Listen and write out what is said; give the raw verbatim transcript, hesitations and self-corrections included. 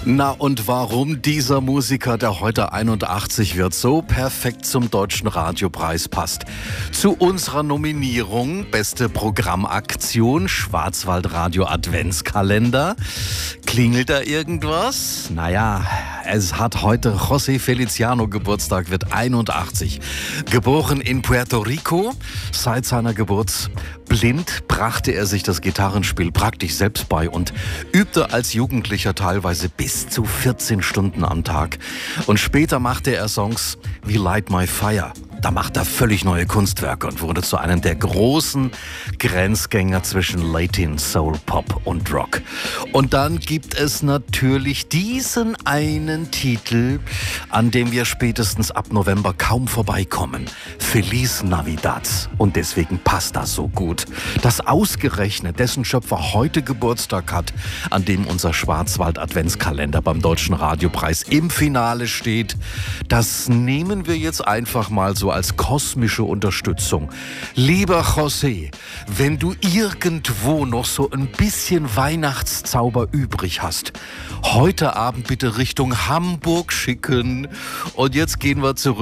Na und warum dieser Musiker, der heute einundachtzig wird, so perfekt zum Deutschen Radiopreis passt? Zu unserer Nominierung Beste Programmaktion Schwarzwaldradio Adventskalender. Klingelt da irgendwas? Naja, es hat heute José Feliciano Geburtstag, wird einundachtzig. Geboren in Puerto Rico, seit seiner Geburt blind brachte er sich das Gitarrenspiel praktisch selbst bei und übte als Jugendlicher teilweise bis zu vierzehn Stunden am Tag. Und später machte er Songs wie Light My Fire. Da macht er völlig neue Kunstwerke und wurde zu einem der großen Grenzgänger zwischen Latin, Soul, Pop und Rock. Und dann gibt es natürlich diesen einen Titel, an dem wir spätestens ab November kaum vorbeikommen. Feliz Navidad. Und deswegen passt das so gut, dass ausgerechnet dessen Schöpfer heute Geburtstag hat, an dem unser Schwarzwald-Adventskalender beim Deutschen Radiopreis im Finale steht. Das nehmen wir jetzt einfach mal so als kosmische Unterstützung. Lieber José, wenn du irgendwo noch so ein bisschen Weihnachtszauber übrig hast, heute Abend bitte Richtung Hamburg schicken. Und jetzt gehen wir zurück